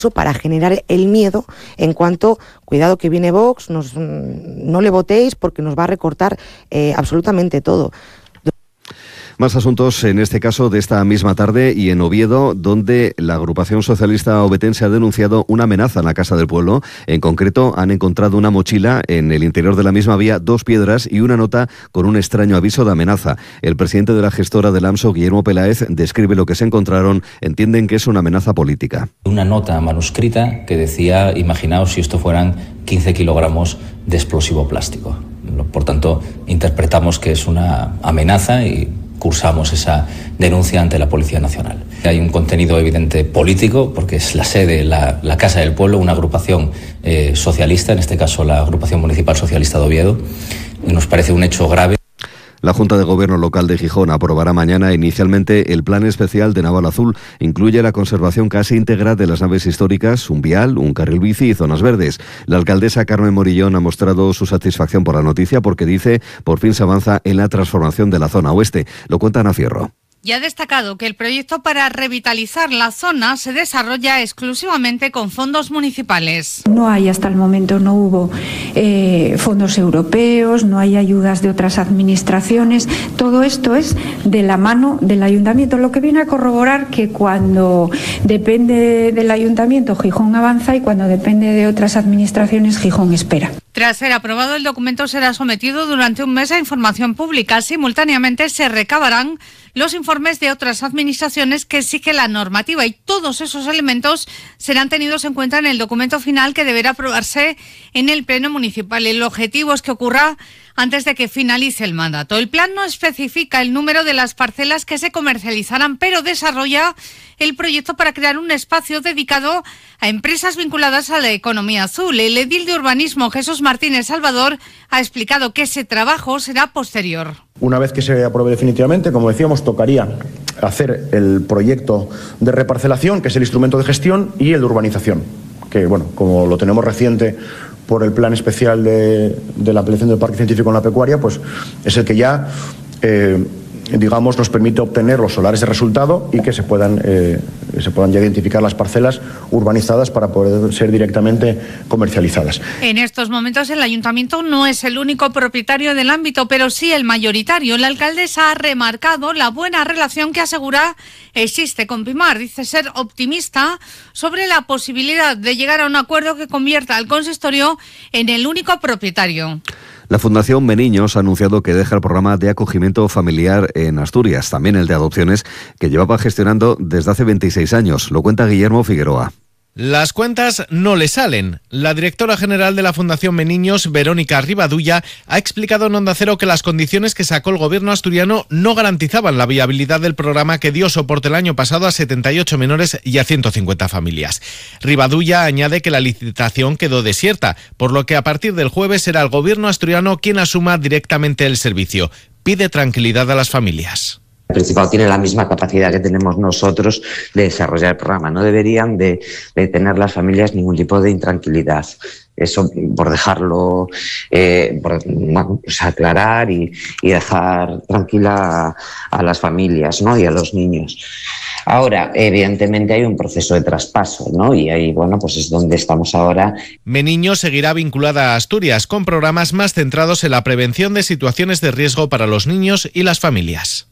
para generar el miedo en cuanto, cuidado que viene Vox, no le votéis porque nos va a recortar absolutamente todo. Más asuntos, en este caso de esta misma tarde y en Oviedo, donde la agrupación socialista ovetense ha denunciado una amenaza en la Casa del Pueblo. En concreto, han encontrado una mochila. En el interior de la misma había 2 piedras y una nota con un extraño aviso de amenaza. El presidente de la gestora del AMSO, Guillermo Peláez, describe lo que se encontraron. Entienden que es una amenaza política. Una nota manuscrita que decía, imaginaos si esto fueran 15 kilogramos de explosivo plástico. Por tanto, interpretamos que es una amenaza y cursamos esa denuncia ante la Policía Nacional. Hay un contenido evidente político, porque es la sede, la Casa del Pueblo, una agrupación socialista, en este caso la Agrupación Municipal Socialista de Oviedo, y nos parece un hecho grave. La Junta de Gobierno Local de Gijón aprobará mañana inicialmente el Plan Especial de Naval Azul. Incluye la conservación casi íntegra de las naves históricas, un vial, un carril bici y zonas verdes. La alcaldesa Carmen Morillón ha mostrado su satisfacción por la noticia porque dice por fin se avanza en la transformación de la zona oeste. Lo cuenta Ana Fierro. Y ha destacado que el proyecto para revitalizar la zona se desarrolla exclusivamente con fondos municipales. No hay hasta el momento, no hubo fondos europeos, no hay ayudas de otras administraciones. Todo esto es de la mano del ayuntamiento, lo que viene a corroborar que cuando depende del ayuntamiento Gijón avanza y cuando depende de otras administraciones Gijón espera. Tras ser aprobado, el documento será sometido durante un mes a información pública. Simultáneamente se recabarán los informes de otras administraciones que exige la normativa y todos esos elementos serán tenidos en cuenta en el documento final que deberá aprobarse en el Pleno Municipal. El objetivo es que ocurra antes de que finalice el mandato. El plan no especifica el número de las parcelas que se comercializarán, pero desarrolla el proyecto para crear un espacio dedicado a empresas vinculadas a la economía azul. El edil de urbanismo, Jesús Martínez Salvador, ha explicado que ese trabajo será posterior. Una vez que se apruebe definitivamente, como decíamos, tocaría hacer el proyecto de reparcelación, que es el instrumento de gestión, y el de urbanización, que, bueno, como lo tenemos reciente por el plan especial de la ampliación del Parque Científico en la Pecuaria, pues es el que ya, digamos, nos permite obtener los solares de resultado y que se puedan ya identificar las parcelas urbanizadas para poder ser directamente comercializadas. En estos momentos el ayuntamiento no es el único propietario del ámbito, pero sí el mayoritario. La alcaldesa ha remarcado la buena relación que asegura existe con Pimar. Dice ser optimista sobre la posibilidad de llegar a un acuerdo que convierta al consistorio en el único propietario. La Fundación Meniños ha anunciado que deja el programa de acogimiento familiar en Asturias, también el de adopciones, que llevaba gestionando desde hace 26 años. Lo cuenta Guillermo Figueroa. Las cuentas no le salen. La directora general de la Fundación Meniños, Verónica Rivadulla, ha explicado en Onda Cero que las condiciones que sacó el gobierno asturiano no garantizaban la viabilidad del programa que dio soporte el año pasado a 78 menores y a 150 familias. Rivadulla añade que la licitación quedó desierta, por lo que a partir del jueves será el gobierno asturiano quien asuma directamente el servicio. Pide tranquilidad a las familias. El Principado tiene la misma capacidad que tenemos nosotros de desarrollar el programa. No deberían de tener las familias ningún tipo de intranquilidad. Eso por dejarlo, aclarar y dejar tranquila a las familias, ¿no? Y a los niños. Ahora, evidentemente hay un proceso de traspaso, ¿no? Y ahí, bueno, pues es donde estamos ahora. Meniños seguirá vinculada a Asturias con programas más centrados en la prevención de situaciones de riesgo para los niños y las familias.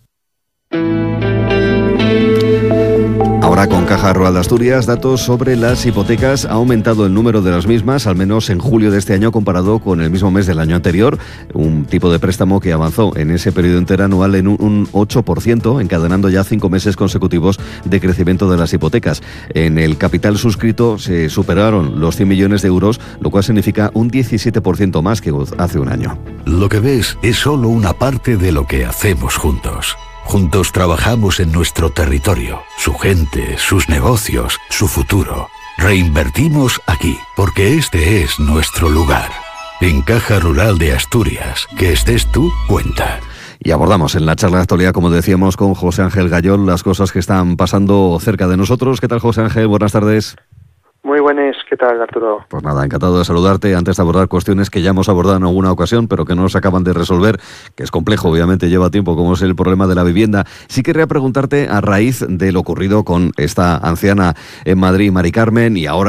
Ahora con Caja Rural de Asturias, datos sobre las hipotecas. Ha aumentado el número de las mismas, al menos en julio de este año comparado con el mismo mes del año anterior. Un tipo de préstamo que avanzó en ese periodo interanual en un 8%, encadenando ya 5 meses consecutivos de crecimiento de las hipotecas. En el capital suscrito se superaron los 100 millones de euros, lo cual significa un 17% más que hace un año. Lo que ves es solo una parte de lo que hacemos juntos. Juntos trabajamos en nuestro territorio, su gente, sus negocios, su futuro. Reinvertimos aquí, porque este es nuestro lugar. En Caja Rural de Asturias, que estés tú, cuenta. Y abordamos en la charla de actualidad, como decíamos, con José Ángel Gayol, las cosas que están pasando cerca de nosotros. ¿Qué tal, José Ángel? Buenas tardes. Muy buenas, ¿qué tal, Arturo? Pues nada, encantado de saludarte. Antes de abordar cuestiones que ya hemos abordado en alguna ocasión, pero que no nos acaban de resolver, que es complejo, obviamente lleva tiempo, como es el problema de la vivienda. Sí querría preguntarte, a raíz de lo ocurrido con esta anciana en Madrid, Mari Carmen, y ahora